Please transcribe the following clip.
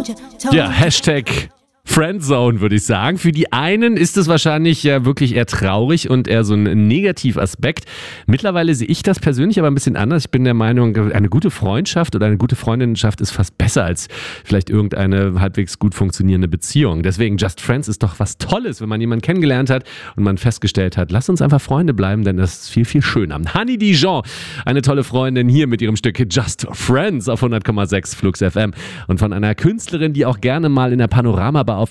Ja, Hashtag Friendzone, würde ich sagen. Für die einen ist es wahrscheinlich ja wirklich eher traurig und eher so ein Negativaspekt. Mittlerweile sehe ich das persönlich aber ein bisschen anders. Ich bin der Meinung, eine gute Freundschaft oder eine gute Freundinnenschaft ist fast besser als vielleicht irgendeine halbwegs gut funktionierende Beziehung. Deswegen Just Friends ist doch was Tolles, wenn man jemanden kennengelernt hat und man festgestellt hat, lass uns einfach Freunde bleiben, denn das ist viel, viel schöner. Honey Dijon, eine tolle Freundin hier mit ihrem Stück Just Friends auf 100,6 Flux FM und von einer Künstlerin, die auch gerne mal in der Panoramabar